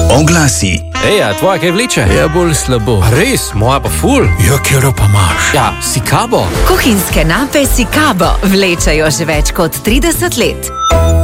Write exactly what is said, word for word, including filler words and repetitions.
Oglasi. Ej, a tvoja kaj vleče? Ja, bolj slabo. A res, moja pa ful. Ja, kjero pa imaš? Ja, Sikabo. Kuhinjske nape Sikabo vlečajo že več kot trideset let.